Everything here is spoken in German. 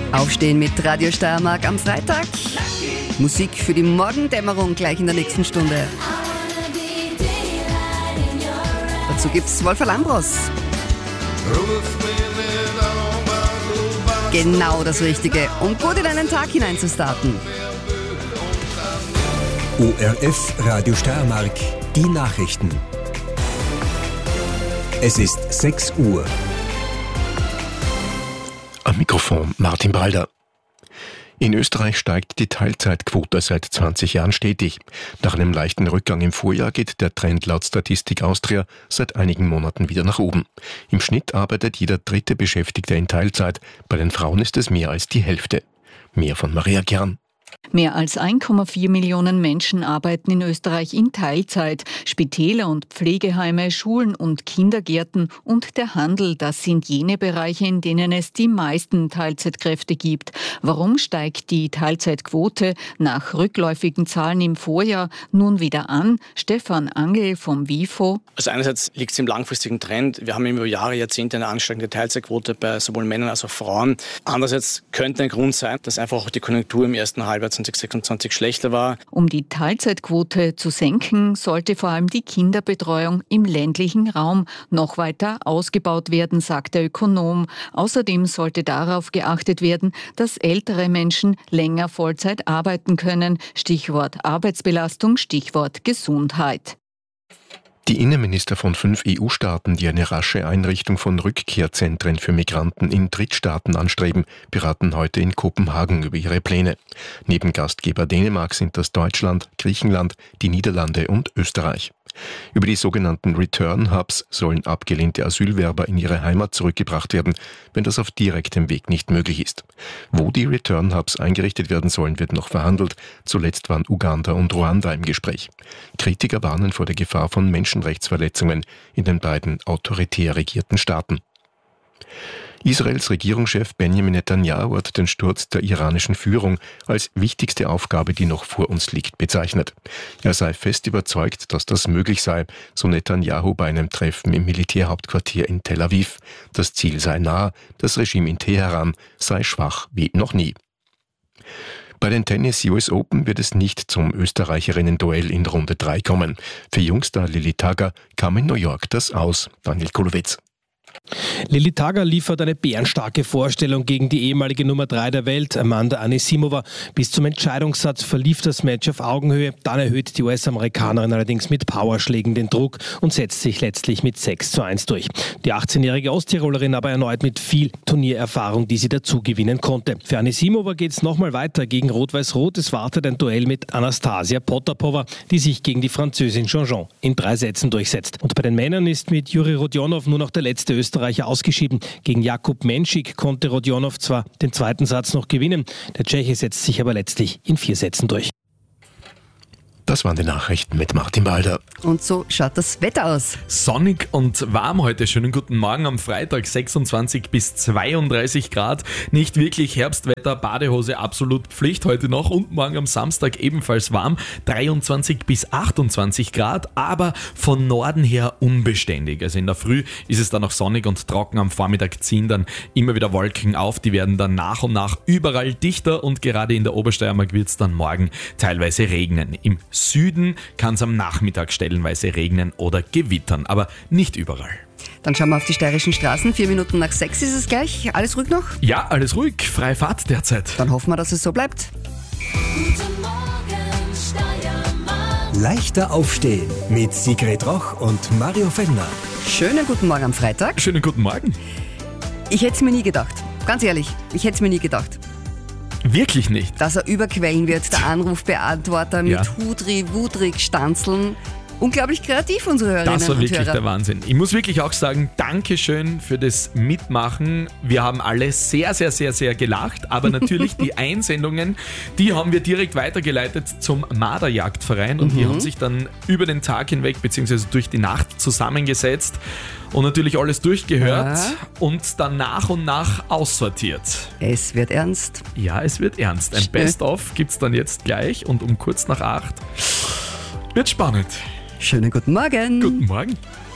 Aufstehen mit Radio Steiermark am Freitag. Musik für die Morgendämmerung gleich in der nächsten Stunde. Dazu gibt's Wolfgang Lambros. Genau das Richtige, um gut in einen Tag hineinzustarten. ORF Radio Steiermark, die Nachrichten. Es ist 6 Uhr. Am Mikrofon Martin Balder. In Österreich steigt die Teilzeitquote seit 20 Jahren stetig. Nach einem leichten Rückgang im Vorjahr geht der Trend laut Statistik Austria seit einigen Monaten wieder nach oben. Im Schnitt arbeitet jeder dritte Beschäftigte in Teilzeit. Bei den Frauen ist es mehr als die Hälfte. Mehr von Maria Kern. Mehr als 1,4 Millionen Menschen arbeiten in Österreich in Teilzeit. Spitäler und Pflegeheime, Schulen und Kindergärten und der Handel, das sind jene Bereiche, in denen es die meisten Teilzeitkräfte gibt. Warum steigt die Teilzeitquote nach rückläufigen Zahlen im Vorjahr nun wieder an? Stefan Angel vom WIFO. Also einerseits liegt es im langfristigen Trend. Wir haben über Jahre, Jahrzehnte eine ansteigende Teilzeitquote bei sowohl Männern als auch Frauen. Andererseits könnte ein Grund sein, dass einfach auch die Konjunktur im ersten Halbjahr 2026 schlechter war. Um die Teilzeitquote zu senken, sollte vor allem die Kinderbetreuung im ländlichen Raum noch weiter ausgebaut werden, sagt der Ökonom. Außerdem sollte darauf geachtet werden, dass ältere Menschen länger Vollzeit arbeiten können. Stichwort Arbeitsbelastung, Stichwort Gesundheit. Die Innenminister von 5 EU-Staaten, die eine rasche Einrichtung von Rückkehrzentren für Migranten in Drittstaaten anstreben, beraten heute in Kopenhagen über ihre Pläne. Neben Gastgeber Dänemark sind das Deutschland, Griechenland, die Niederlande und Österreich. Über die sogenannten Return Hubs sollen abgelehnte Asylwerber in ihre Heimat zurückgebracht werden, wenn das auf direktem Weg nicht möglich ist. Wo die Return Hubs eingerichtet werden sollen, wird noch verhandelt. Zuletzt waren Uganda und Ruanda im Gespräch. Kritiker warnen vor der Gefahr von Menschenrechtsverletzungen in den beiden autoritär regierten Staaten. Israels Regierungschef Benjamin Netanyahu hat den Sturz der iranischen Führung als wichtigste Aufgabe, die noch vor uns liegt, bezeichnet. Er sei fest überzeugt, dass das möglich sei, so Netanyahu bei einem Treffen im Militärhauptquartier in Tel Aviv. Das Ziel sei nah, das Regime in Teheran sei schwach wie noch nie. Bei den Tennis US Open wird es nicht zum Österreicherinnen-Duell in Runde 3 kommen. Für Jungstar Lili Tagger kam in New York das Aus. Daniel Kulowitz. Lili Tagger liefert eine bärenstarke Vorstellung gegen die ehemalige Nummer 3 der Welt, Amanda Anisimova. Bis zum Entscheidungssatz verlief das Match auf Augenhöhe. Dann erhöht die US-Amerikanerin allerdings mit Powerschlägen den Druck und setzt sich letztlich mit 6:1 durch. Die 18-jährige Osttirolerin aber erneut mit viel Turniererfahrung, die sie dazu gewinnen konnte. Für Anisimova geht es nochmal weiter gegen Rot-Weiß-Rot. Es wartet ein Duell mit Anastasia Potapova, die sich gegen die Französin Jean-Jean in 3 Sätzen durchsetzt. Und bei den Männern ist mit Juri Rodionov nur noch der letzte Österreicher ausgeschieden. Gegen Jakub Menschik konnte Rodionov zwar den zweiten Satz noch gewinnen, der Tscheche setzt sich aber letztlich in 4 Sätzen durch. Das waren die Nachrichten mit Martin Balder. Und so schaut das Wetter aus. Sonnig und warm heute. Schönen guten Morgen am Freitag, 26 bis 32 Grad. Nicht wirklich Herbstwetter, Badehose absolut Pflicht heute noch und morgen am Samstag ebenfalls warm, 23 bis 28 Grad, aber von Norden her unbeständig. Also in der Früh ist es dann noch sonnig und trocken, am Vormittag ziehen dann immer wieder Wolken auf, die werden dann nach und nach überall dichter und gerade in der Obersteiermark wird es dann morgen teilweise regnen. Im Süden kann es am Nachmittag stellenweise regnen oder gewittern, aber nicht überall. Dann schauen wir auf die steirischen Straßen. 4 Minuten nach 6 ist es gleich. Alles ruhig noch? Ja, alles ruhig. Freie Fahrt derzeit. Dann hoffen wir, dass es so bleibt. Guten Morgen, Steiermark. Leichter aufstehen mit Sigrid Roch und Mario Fellner. Schönen guten Morgen am Freitag. Schönen guten Morgen. Ich hätte es mir nie gedacht. Ganz ehrlich, ich hätte es mir nie gedacht. Wirklich nicht. Dass er überquellen wird, der Anrufbeantworter mit Hudri-Wudrig stanzeln. Unglaublich kreativ, unsere Hörerinnen und Hörer. Das war wirklich der Wahnsinn. Ich muss wirklich auch sagen, Dankeschön für das Mitmachen. Wir haben alle sehr, sehr, sehr, sehr gelacht. Aber natürlich die Einsendungen, die haben wir direkt weitergeleitet zum Marderjagdverein. Und die haben sich dann über den Tag hinweg bzw. durch die Nacht zusammengesetzt und natürlich alles durchgehört und dann nach und nach aussortiert. Es wird ernst. Ja, es wird ernst. Ein Best-of gibt es dann jetzt gleich und um kurz nach 8 wird spannend. Schönen guten Morgen. Guten Morgen.